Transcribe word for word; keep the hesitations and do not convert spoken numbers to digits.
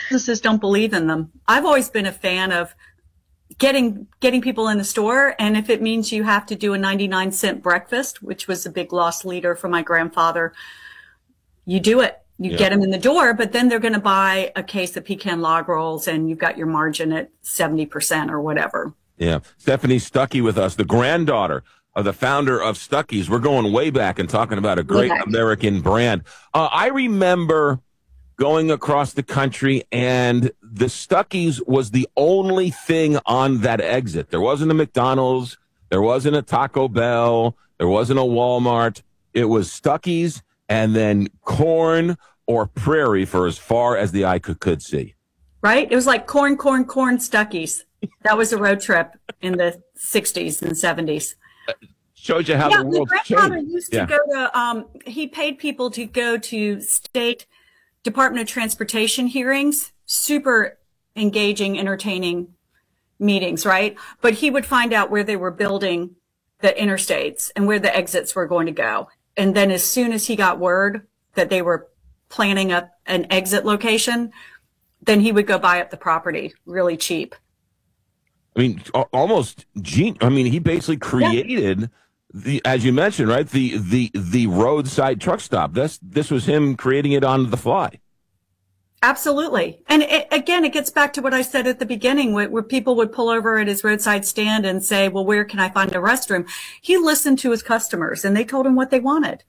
businesses don't believe in them. I've always been a fan of getting getting people in the store, and if it means you have to do a ninety-nine cent breakfast, which was a big loss leader for my grandfather, you do it. You yeah. get them in the door, but then they're going to buy a case of pecan log rolls, and you've got your margin at seventy percent or whatever. Yeah. Stephanie Stuckey with us, the granddaughter of the founder of Stuckey's. We're going way back and talking about a great okay. American brand. Uh, I remember going across the country, and the Stuckey's was the only thing on that exit. There wasn't a McDonald's. There wasn't a Taco Bell. There wasn't a Walmart. It was Stuckey's and then corn or prairie for as far as the eye could, could see. Right? It was like corn, corn, corn, Stuckey's. That was a road trip in the sixties and seventies. Shows you how yeah, the world changed. My grandfather used to yeah. go to, um, he paid people to go to state Department of Transportation hearings, super engaging, entertaining meetings, right? But he would find out where they were building the interstates and where the exits were going to go. And then as soon as he got word that they were planning up an exit location, then he would go buy up the property really cheap. I mean, almost gene. I mean, he basically created yeah. the, as you mentioned, right? The the the roadside truck stop. This this was him creating it on the fly. Absolutely, and it, again, it gets back to what I said at the beginning, where, where people would pull over at his roadside stand and say, "Well, where can I find a restroom?" He listened to his customers, and they told him what they wanted.